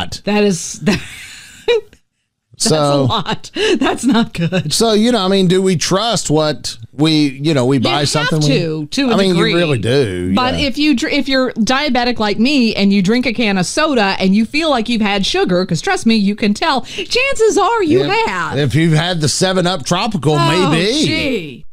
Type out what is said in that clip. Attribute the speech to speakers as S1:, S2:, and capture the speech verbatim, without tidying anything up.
S1: lot.
S2: That is... That, That's
S1: so,
S2: a lot. That's not good.
S1: So, you know, I mean, do we trust what we, you know, we buy
S2: you
S1: something?
S2: Have to,
S1: we,
S2: to a
S1: I mean,
S2: degree.
S1: you really do.
S2: But
S1: yeah.
S2: if you if you're diabetic like me and you drink a can of soda and you feel like you've had sugar, because trust me, you can tell. Chances are you
S1: if,
S2: have.
S1: If you've had the seven up Tropical,
S2: oh,
S1: maybe.
S2: Gee.